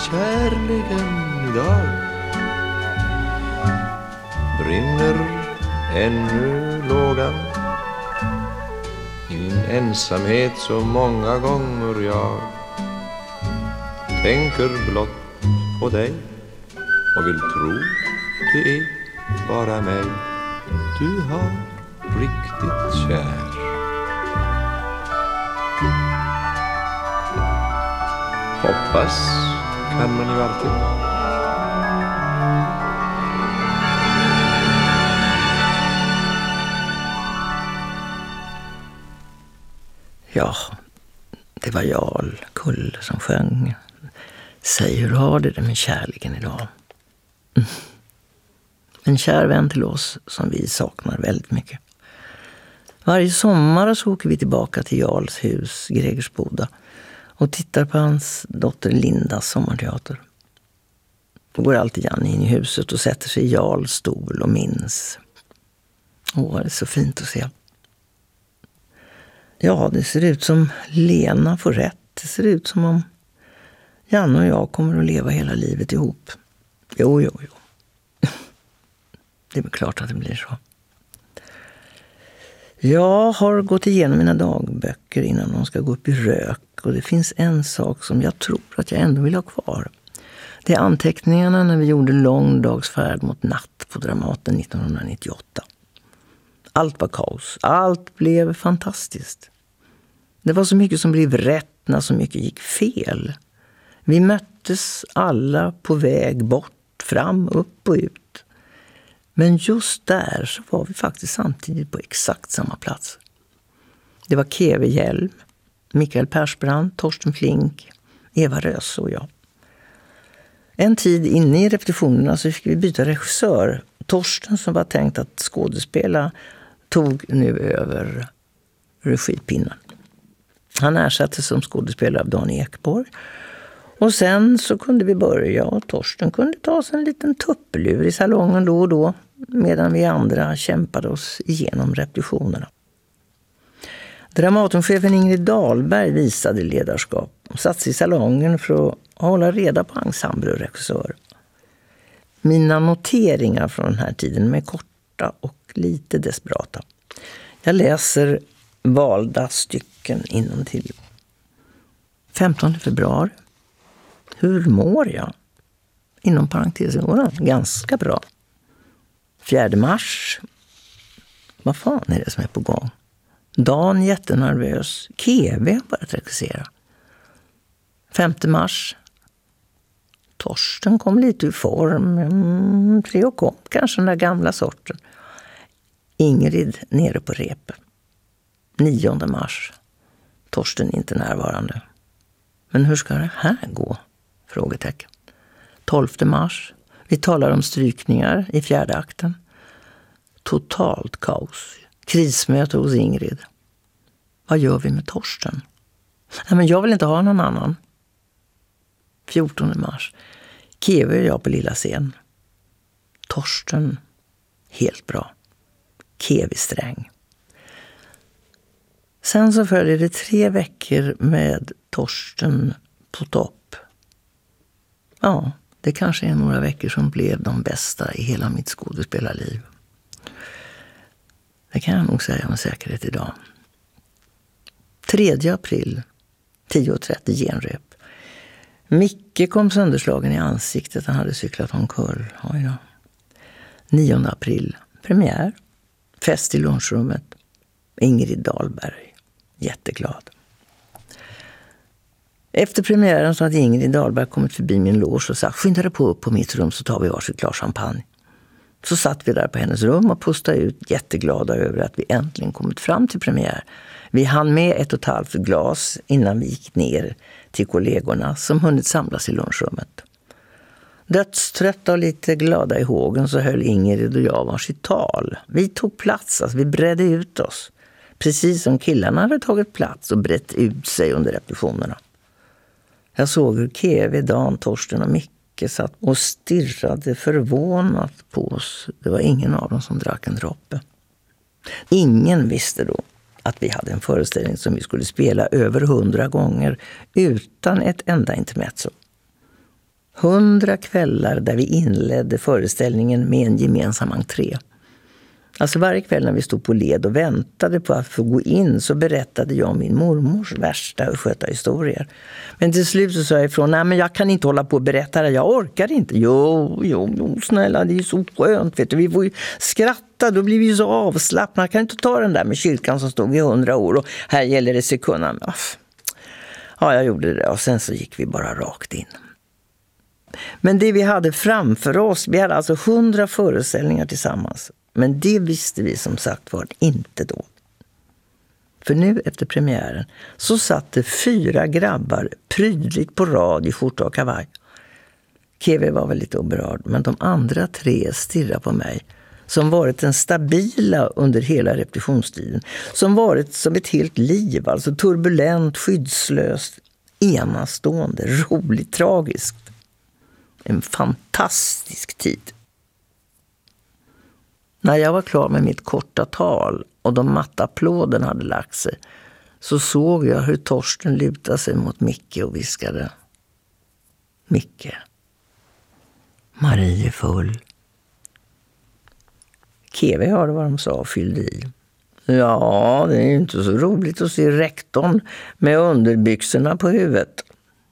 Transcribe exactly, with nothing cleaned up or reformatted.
kärleken idag? Brinner ännu lågan i min ensamhet så många gånger jag tänker blott på dig och vill tro det är bara mig du har riktigt kär. Hoppas kan man ju alltid. Ja, det var Jarl Kull som sjöng. Säg hur har det med kärleken idag? Mm. En kär vän till oss som vi saknar väldigt mycket. Varje sommar så åker vi tillbaka till Jarls hus, Gregersboda, och tittar på hans dotter Lindas sommarteater. Då går alltid Janne in i huset och sätter sig i Jarls stol och minns. Åh, det är så fint att se. Ja, det ser ut som Lena får rätt. Det ser ut som om Janne och jag kommer att leva hela livet ihop. Jo, jo, jo. Det är väl klart att det blir så. Jag har gått igenom mina dagböcker innan de ska gå upp i rök. Och det finns en sak som jag tror att jag ändå vill ha kvar. Det är anteckningarna när vi gjorde lång dagsfärd mot natt på Dramaten nittonhundranittioåtta. Allt var kaos. Allt blev fantastiskt. Det var så mycket som blev rätt när så mycket gick fel. Vi möttes alla på väg bort, fram, upp och ut. Men just där så var vi faktiskt samtidigt på exakt samma plats. Det var Keve Hjelm, Mikael Persbrandt, Torsten Flink, Eva Röse och jag. En tid inne i repetitionerna så fick vi byta regissör. Torsten, som var tänkt att skådespela, tog nu över regipinnen. Han ersattes som skådespelare av Dan Ekborg. Och sen så kunde vi börja och Torsten kunde ta sig en liten tuppelur i salongen då och då medan vi andra kämpade oss igenom repetitionerna. Dramatenchefen Ingrid Dahlberg visade ledarskap och satt sig i salongen för att hålla reda på ensemble och regissör. Mina noteringar från den här tiden är korta och lite desperata. Jag läser valda stycken innantill. femtonde februari. Hur mår jag? Inom parentes, ganska bra. fjärde mars. Vad fan är det som är på gång? Dan jättenervös. Keve har börjat regissera. femte mars. Torsten kom lite ur form. Mm, tre och kom, kanske den där gamla sorten. Ingrid nere på rep. nionde mars. Torsten inte närvarande. Men hur ska det här gå? Frågetecken. tolfte mars. Vi talar om strykningar i fjärde akten. Totalt kaos. Krismöte hos Ingrid. Vad gör vi med Torsten? Nej, men jag vill inte ha någon annan. fjortonde mars. Keve och jag på lilla scen. Torsten helt bra. Keve sträng. Sen så följer det tre veckor med Torsten på topp. Ja, det kanske är några veckor som blev de bästa i hela mitt skådespelarliv. Det kan jag nog säga med säkerhet idag. tredje april, tio och trettio genrep. Micke kom sönderslagen i ansiktet, han hade cyklat omkull. Oj då. nionde april, premiär. Fest i lunchrummet. Ingrid Dahlberg. Jätteglad. Efter premiären så hade Ingrid Dahlberg kommit förbi min loge och sagt: skynda dig på upp på mitt rum så tar vi varsitt glas champagne. Så satt vi där på hennes rum och pustade ut jätteglada över att vi äntligen kommit fram till premiär. Vi hann med ett och ett halvt glas innan vi gick ner till kollegorna som hunnit samlas i lunchrummet. Dödströtta och lite glada i hågen så höll Ingrid och jag varsitt tal. Vi tog plats, alltså vi bredde ut oss. Precis som killarna hade tagit plats och brett ut sig under repetitionerna. Jag såg hur Keve, Dan, Torsten och Micke satt och stirrade förvånat på oss. Det var ingen av dem som drack en droppe. Ingen visste då att vi hade en föreställning som vi skulle spela över hundra gånger utan ett enda intermezzo. Hundra kvällar där vi inledde föreställningen med en gemensam entré. Alltså varje kväll när vi stod på led och väntade på att få gå in så berättade jag om min mormors värsta och sköta historier. Men till slut så sa jag ifrån, nej men jag kan inte hålla på och berätta det, jag orkar inte. Jo, jo, jo snälla, det är så skönt, vet du. Vi får ju skratta, då blir vi ju så avslappnade. Jag kan inte ta den där med kyrkan som stod i hundra år och här gäller det sekunder. Ja, jag gjorde det och sen så gick vi bara rakt in. Men det vi hade framför oss, vi hade alltså hundra föreställningar tillsammans. Men det visste vi som sagt var inte då. För nu efter premiären så satt det fyra grabbar prydligt på rad i skjorta och kavaj. Keve var väl lite oberörd, men de andra tre stirrade på mig som varit den stabila under hela repetitionstiden. Som varit som ett helt liv, alltså turbulent, skyddslöst, enastående, roligt, tragiskt. En fantastisk tid. När jag var klar med mitt korta tal och de matta applåderna hade lagt sig så såg jag hur Torsten lutade sig mot Micke och viskade: Micke, Marie är full. Keve hörde vad de sa och fyllde i. Ja, det är ju inte så roligt att se rektorn med underbyxorna på huvudet.